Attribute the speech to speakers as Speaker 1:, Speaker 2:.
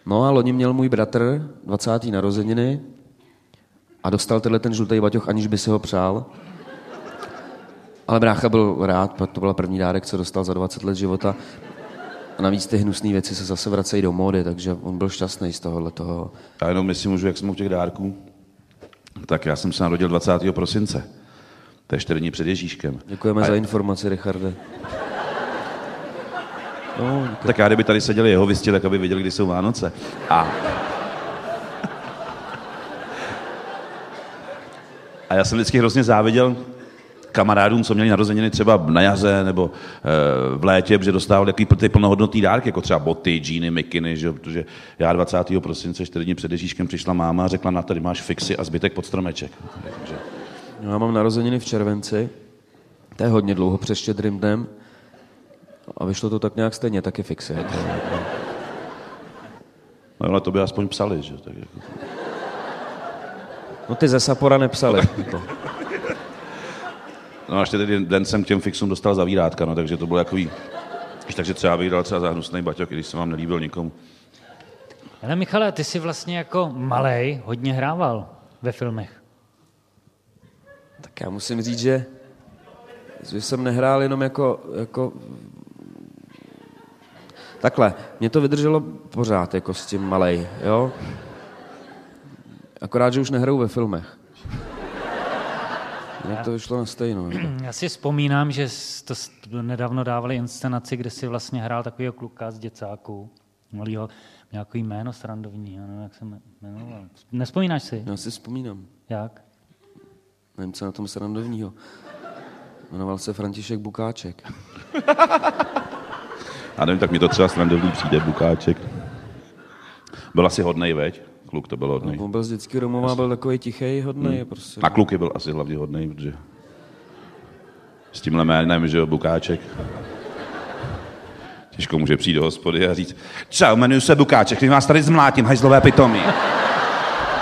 Speaker 1: No a loni měl můj bratr 20. narozeniny a dostal ten žlutý baťoch, aniž by si ho přál. Ale brácha byl rád, protože to byla první dárek, co dostal za 20 let života. A navíc ty hnusné věci se zase vracejí do módy, takže on byl šťastný z tohohletoho.
Speaker 2: A jenom jestli můžu, jak jsme u těch dárků, tak já jsem se narodil 20. prosince. To je 4 dní před Ježíškem.
Speaker 1: Děkujeme za informaci, Richarde. No,
Speaker 2: tak já, kdyby tady seděli jeho visti, tak aby věděli, kdy jsou Vánoce. A já jsem vždycky hrozně záviděl kamarádům, co měli narozeniny třeba na jaře nebo v létě, protože dostávali takový plnohodnotný dárky, jako třeba boty, džíny, mikiny, že? Protože já 20. prosince 4 dní před Ježíškem přišla máma a řekla, na tady máš fixy a zbytek pod stromeček. Takže...
Speaker 1: Já mám narozeniny v červenci, to je hodně dlouho před Štědrým dnem a vyšlo to tak nějak stejně, taky fixy.
Speaker 2: No ale to by aspoň psali, že? Tak jako...
Speaker 1: No ty ze Sapora nepsali.
Speaker 2: No a ještě tedy den jsem k těm fixům dostal zavírátka, no, takže to bylo takový... Takže třeba bych dal třeba za hnusnej baťok, když se vám nelíbil nikomu.
Speaker 3: Ale Michale, ty jsi vlastně jako malej hodně hrával ve filmech.
Speaker 1: Tak já musím říct, že jsem nehrál jenom jako... Takhle, mě to vydrželo pořád jako s tím malej, jo? Akorát, že už nehraju ve filmech. Jak to vyšlo na stejno.
Speaker 3: Já si vzpomínám, že to nedávno dávali inscenaci, kde si vlastně hrál takovýho kluka z děcáků. Malýho, nějaký jméno srandovní, já nevím, jak se jmenoval. Nespomínáš si?
Speaker 1: Já si vzpomínám.
Speaker 3: Jak?
Speaker 1: Nevím, co na tom srandovního. Jmenoval se František Bukáček.
Speaker 2: A nevím, tak mi to třeba srandovní přijde, Bukáček. Byl asi hodnej, veď? Kluk to byl hodnej.
Speaker 1: No, on byl z dětského domova, byl takový tichej, hodnej. Prostě.
Speaker 2: A kluky byl asi hlavně hodnej, protože s tímhle jménem, že jo, Bukáček. Těžko může přijít do hospody a říct, čau, jmenuji se Bukáček, když vás tady zmlátím, hajzlové pitomí.